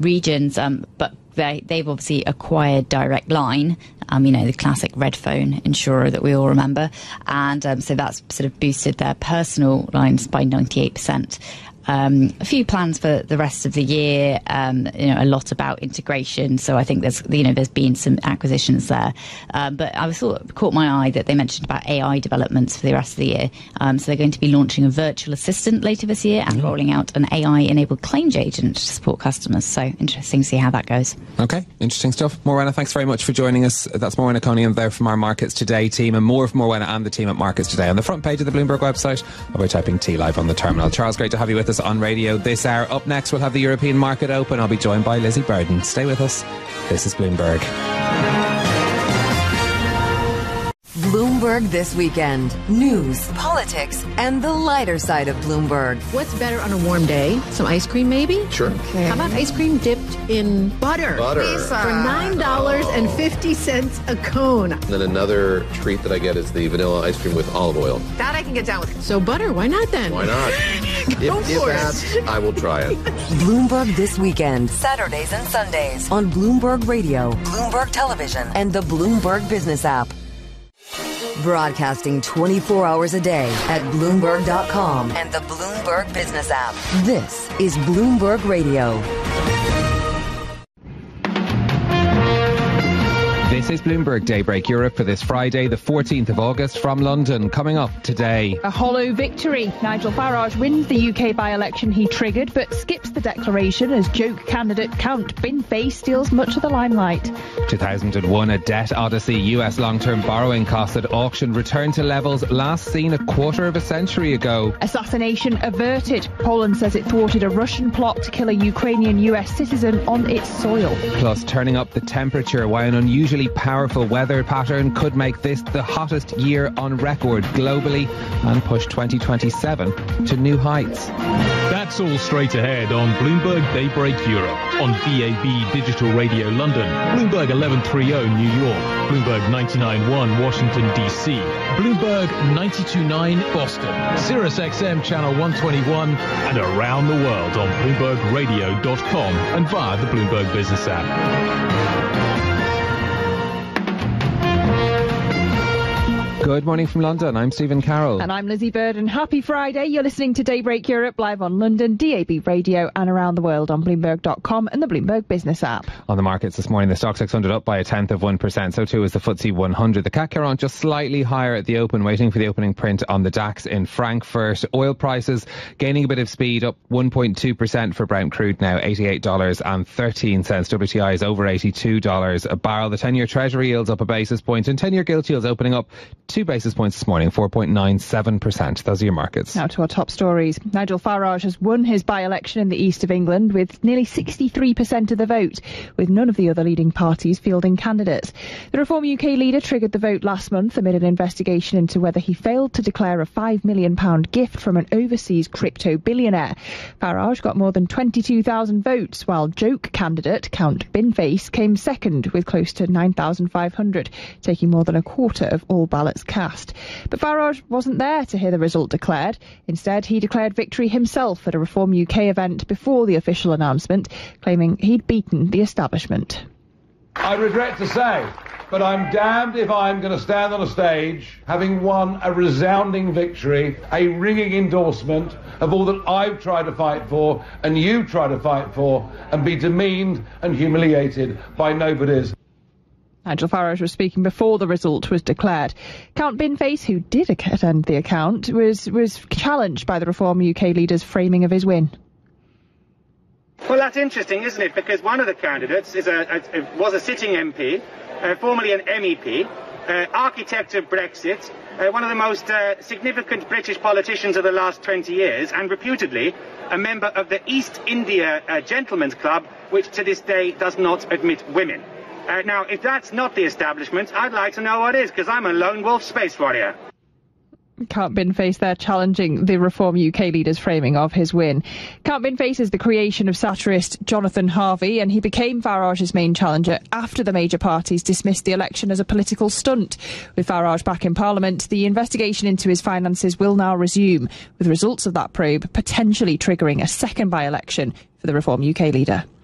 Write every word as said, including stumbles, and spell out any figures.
regions, um, but they, they've obviously acquired Direct Line, um, you know, the classic red phone insurer that we all remember. And um, so that's sort of boosted their personal lines by ninety-eight percent. Um, a few plans for the rest of the year, um, you know, a lot about integration. So I think there's, you know, there's been some acquisitions there. Um, but I thought, caught my eye that they mentioned about A I developments for the rest of the year. Um, so they're going to be launching a virtual assistant later this year and mm. rolling out an A I-enabled claims agent to support customers. So interesting to see how that goes. Okay, interesting stuff. Morwenna, thanks very much for joining us. That's Morwenna Coniam there from our Markets Today team, and more from Morwenna and the team at Markets Today on the front page of the Bloomberg website or by typing T live on the terminal. Charles, great to have you with us on radio this hour. Up next, we'll have the European market open. I'll be joined by Lizzie Burden. Stay with us. This is Bloomberg. Bloomberg This Weekend. News, politics, and the lighter side of Bloomberg. What's better on a warm day? Some ice cream, maybe? Sure. Okay. How about ice cream dipped in butter? Butter. Pizza. For nine dollars and fifty cents a cone. Then another treat that I get is the vanilla ice cream with olive oil. That I can get down with. So butter, why not then? Why not? Go if, for if asked, I will try it. Bloomberg This Weekend. Saturdays and Sundays on Bloomberg Radio, Bloomberg Television, and the Bloomberg Business app. Broadcasting twenty-four hours a day at Bloomberg dot com and the Bloomberg Business app. This is Bloomberg Radio. This is Bloomberg Daybreak Europe for this Friday, the fourteenth of August, from London. Coming up today. A hollow victory. Nigel Farage wins the U K by-election he triggered, but skips the declaration as joke candidate Count Binface steals much of the limelight. two thousand one, a debt odyssey. U S long-term borrowing costs at auction returned to levels last seen a quarter of a century ago. Assassination averted. Poland says it thwarted a Russian plot to kill a Ukrainian U S citizen on its soil. Plus, turning up the temperature, why an unusually powerful weather pattern could make this the hottest year on record globally and push twenty twenty-seven to new heights. That's all straight ahead on Bloomberg Daybreak Europe, on D A B Digital Radio London, Bloomberg eleven thirty New York, Bloomberg ninety-nine point one Washington D C, Bloomberg ninety-two point nine Boston, Sirius X M Channel one twenty-one, and around the world on Bloomberg Radio dot com and via the Bloomberg Business app. Good morning from London. I'm Stephen Carroll. And I'm Lizzie Bird, and happy Friday. You're listening to Daybreak Europe live on London, D A B Radio, and around the world on Bloomberg dot com and the Bloomberg Business app. On the markets this morning, the stock six hundred up by a tenth of one percent. So too is the F T S E one hundred. The C A C Quarante just slightly higher at the open, waiting for the opening print on the DAX in Frankfurt. Oil prices gaining a bit of speed, up one point two percent for Brent crude now, eighty-eight dollars and thirteen cents. W T I is over eighty-two dollars a barrel. The ten-year Treasury yield's up a basis point, and ten-year gilt yield's opening up two basis points this morning, four point nine seven percent. Those are your markets. Now to our top stories. Nigel Farage has won his by-election in the east of England with nearly sixty-three percent of the vote, with none of the other leading parties fielding candidates. The Reform U K leader triggered the vote last month amid an investigation into whether he failed to declare a five million pounds gift from an overseas crypto billionaire. Farage got more than twenty-two thousand votes, while joke candidate Count Binface came second with close to nine thousand five hundred, taking more than a quarter of all ballots cast. But Farage wasn't there to hear the result declared. Instead, he declared victory himself at a Reform U K event before the official announcement, claiming he'd beaten the establishment. I regret to say, but I'm damned if I'm going to stand on a stage having won a resounding victory, a ringing endorsement of all that I've tried to fight for and you try to fight for, and be demeaned and humiliated by nobodies. Nigel Farage was speaking before the result was declared. Count Binface, who did attend the account, was, was challenged by the Reform U K leader's framing of his win. Well, that's interesting, isn't it? Because one of the candidates is a, a, was a sitting M P, uh, formerly an M E P, uh, architect of Brexit, uh, one of the most uh, significant British politicians of the last twenty years, and reputedly a member of the East India uh, Gentlemen's Club, which to this day does not admit women. Uh, now, if that's not the establishment, I'd like to know what is, because I'm a lone wolf space warrior. Count Binface there challenging the Reform U K leader's framing of his win. Count Binface is the creation of satirist Jonathan Harvey, and he became Farage's main challenger after the major parties dismissed the election as a political stunt. With Farage back in Parliament, the investigation into his finances will now resume, with results of that probe potentially triggering a second by-election for the Reform U K leader.